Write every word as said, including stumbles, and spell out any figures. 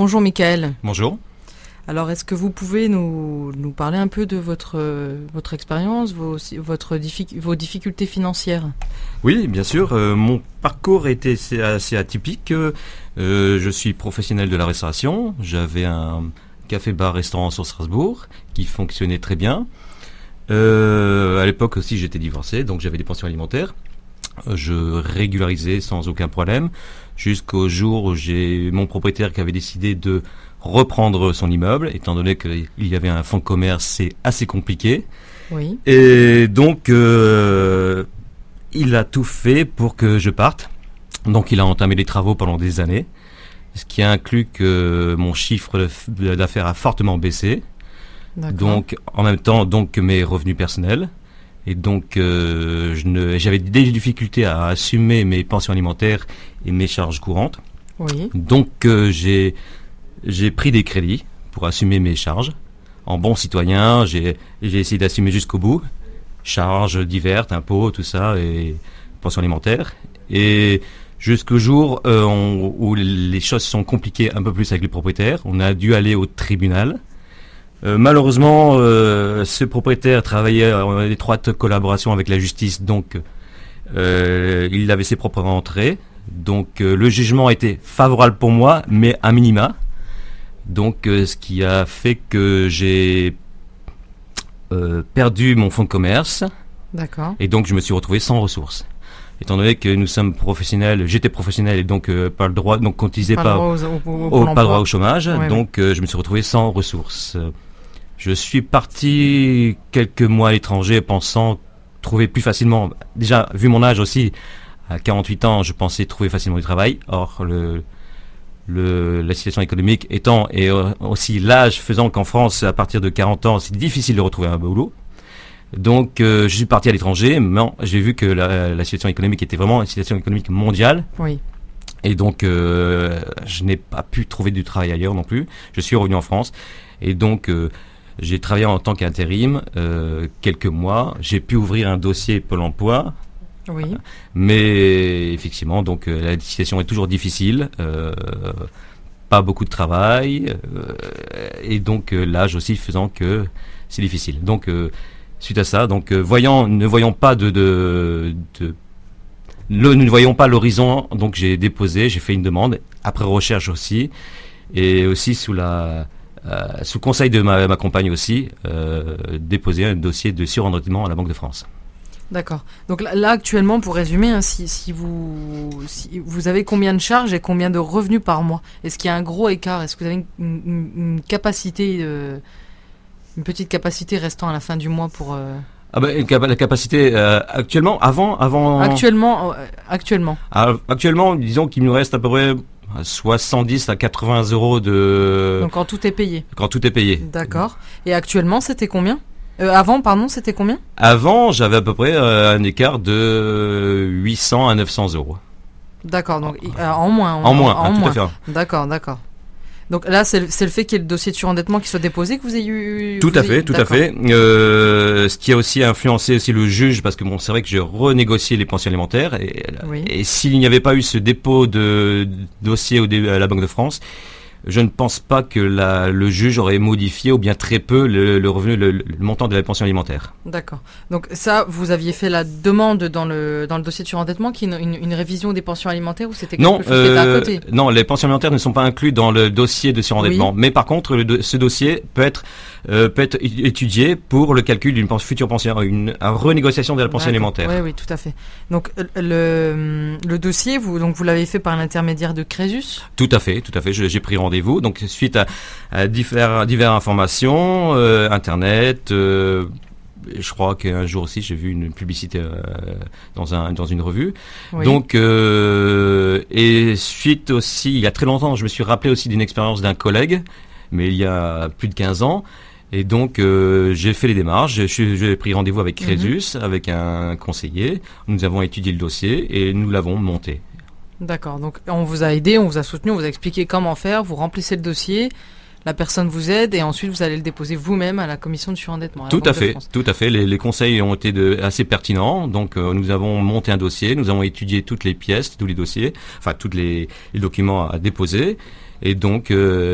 Bonjour Michael. Bonjour. Alors, est-ce que vous pouvez nous, nous parler un peu de votre, votre expérience, vos, votre diffi- vos difficultés financières ? Oui, bien sûr. Euh, mon parcours était assez, assez atypique. Euh, je suis professionnel de la restauration. J'avais un café-bar-restaurant sur Strasbourg qui fonctionnait très bien. Euh, à l'époque aussi, j'étais divorcé, donc j'avais des pensions alimentaires. Je régularisais sans aucun problème jusqu'au jour où j'ai mon propriétaire qui avait décidé de reprendre son immeuble, étant donné qu'il y avait un fonds de commerce, c'est assez compliqué. Oui. Et donc, euh, il a tout fait pour que je parte. Donc, il a entamé les travaux pendant des années, ce qui inclut que mon chiffre d'affaires a fortement baissé. D'accord. Donc, en même temps, donc que mes revenus personnels. Et donc, euh, je ne, j'avais des difficultés à assumer mes pensions alimentaires et mes charges courantes. Oui. Donc, euh, j'ai, j'ai pris des crédits pour assumer mes charges. En bon citoyen, j'ai, j'ai essayé d'assumer jusqu'au bout. Charges diverses, impôts, tout ça, et pensions alimentaires. Et jusqu'au jour euh, on, où les choses sont compliquées un peu plus avec les propriétaires, on a dû aller au tribunal. Euh, malheureusement, euh, ce propriétaire travaillait en étroite collaboration avec la justice, donc euh, il avait ses propres rentrées. Donc euh, le jugement était favorable pour moi, mais à minima. Donc euh, ce qui a fait que j'ai euh, perdu mon fonds de commerce. D'accord. Et donc je me suis retrouvé sans ressources. Étant donné que nous sommes professionnels, j'étais professionnel et donc euh, pas le droit, donc cotisé pas, Pas, pas, droit au, au, au, au pas droit au chômage, ouais, donc euh, je me suis retrouvé sans ressources. Je suis parti quelques mois à l'étranger pensant trouver plus facilement, déjà vu mon âge aussi, à quarante-huit ans, je pensais trouver facilement du travail. Or, le, le, la situation économique étant et aussi l'âge faisant qu'en France, à partir de quarante ans, c'est difficile de retrouver un boulot. Donc, euh, je suis parti à l'étranger, mais j'ai vu que la, la situation économique était vraiment une situation économique mondiale. Oui. Et donc, euh, je n'ai pas pu trouver du travail ailleurs non plus. Je suis revenu en France. Et donc, euh, j'ai travaillé en tant qu'intérim euh, quelques mois. J'ai pu ouvrir un dossier Pôle emploi. Oui. Mais effectivement, donc, euh, la situation est toujours difficile. Euh, pas beaucoup de travail. Euh, et donc, euh, l'âge aussi faisant que c'est difficile. Donc, euh, suite à ça, donc, euh, voyant, ne voyons pas de... de, de Le, nous ne voyons pas l'horizon, donc j'ai déposé, j'ai fait une demande, après recherche aussi, et aussi sous la euh, sous conseil de ma, ma compagne aussi, euh, déposer un dossier de surendettement à la Banque de France. D'accord. Donc là, là actuellement, pour résumer, hein, si, si, vous, si vous avez combien de charges et combien de revenus par mois ? Est-ce qu'il y a un gros écart ? Est-ce que vous avez une, une, une capacité, euh, une petite capacité restant à la fin du mois pour... Euh Ah ben, la capacité euh, actuellement, avant, avant. Actuellement, euh, actuellement. Ah, actuellement, disons qu'il nous reste à peu près soixante-dix à quatre-vingts euros de. Donc quand tout est payé. Quand tout est payé. D'accord. Et actuellement, c'était combien ? euh, Avant, pardon, c'était combien ? Avant, j'avais à peu près euh, un écart de huit cents à neuf cents euros. D'accord. Donc euh, en moins. En, en moins. En en tout moins. à fait. D'accord, d'accord. Donc là, c'est le, c'est le fait qu'il y ait le dossier de surendettement qui soit déposé que vous ayez eu... Tout vous à ayez... fait, tout D'accord. à fait. Euh, ce qui a aussi influencé aussi le juge, parce que bon, c'est vrai que j'ai renégocié les pensions alimentaires, et, oui. et s'il n'y avait pas eu ce dépôt de dossier au dé, à la Banque de France, je ne pense pas que la, le juge aurait modifié, ou bien très peu, le, le revenu, le, le montant de la pension alimentaire. D'accord. Donc ça, vous aviez fait la demande dans le, dans le dossier de surendettement, qui est une, une, une révision des pensions alimentaires, ou c'était quelque non, chose qui euh, était à côté ? Non, les pensions alimentaires ne sont pas inclus dans le dossier de surendettement. Oui. Mais par contre, le, ce dossier peut être, euh, peut être étudié pour le calcul d'une future pension, une, une renégociation de la pension D'accord. alimentaire. Oui, oui, tout à fait. Donc le, le dossier, vous, donc vous l'avez fait par l'intermédiaire de Crésus ? Tout à fait, tout à fait. Je, j'ai pris rendez-vous. Donc suite à, à diverses divers informations, euh, internet, euh, je crois qu'un jour aussi j'ai vu une publicité euh, dans un dans une revue. Oui. Donc euh, et suite aussi, il y a très longtemps, je me suis rappelé aussi d'une expérience d'un collègue, mais il y a plus de quinze ans. Et donc euh, j'ai fait les démarches, j'ai, j'ai pris rendez-vous avec Crésus, mm-hmm. avec un conseiller. Nous avons étudié le dossier et nous l'avons monté. D'accord, donc on vous a aidé, on vous a soutenu, on vous a expliqué comment faire, vous remplissez le dossier, la personne vous aide et ensuite vous allez le déposer vous-même à la commission de surendettement. Tout à fait, tout à fait. Les, les conseils ont été de, assez pertinents. Donc euh, nous avons monté un dossier, nous avons étudié toutes les pièces, tous les dossiers, enfin tous les, les documents à déposer. Et donc euh,